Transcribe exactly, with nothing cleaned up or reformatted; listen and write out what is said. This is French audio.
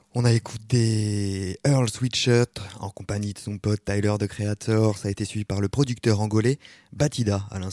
On a écouté Earl Sweatshirt en compagnie de son pote Tyler, The Creator. Ça a été suivi par le producteur angolais Batida à l'instant.